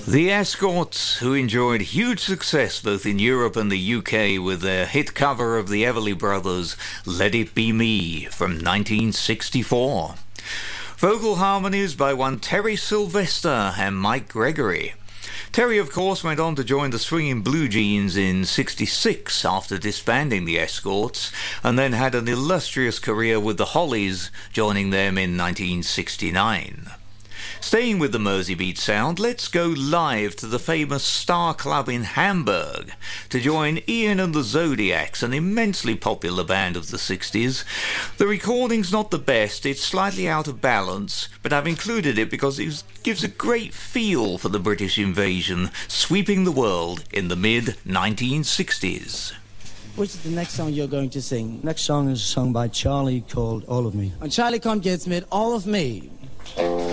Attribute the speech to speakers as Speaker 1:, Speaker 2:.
Speaker 1: The Escorts, who enjoyed huge success both in Europe and the UK with their hit cover of the Everly Brothers' Let It Be Me from 1964. Vocal harmonies by one Terry Sylvester and Mike Gregory. Terry, of course, went on to join the Swinging Blue Jeans in '66 after disbanding the Escorts, and then had an illustrious career with the Hollies, joining them in 1969. Staying with the Mersey Beat sound, let's go live to the famous Star Club in Hamburg to join Ian and the Zodiacs, an immensely popular band of the 60s. The recording's not the best, it's slightly out of balance, but I've included it because it gives a great feel for the British invasion sweeping the world in the mid-1960s.
Speaker 2: Which is the next song you're going to sing?
Speaker 3: Next song is sung by Charlie called All of Me.
Speaker 2: And Charlie kommt jetzt mit All of Me.